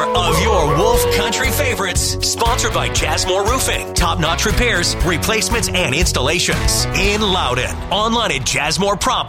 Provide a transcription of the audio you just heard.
of your Wolf Country favorites. Sponsored by Jasmore Roofing. Top-notch repairs, replacements, and installations. In Loudon. Online at jasmoreprop.com.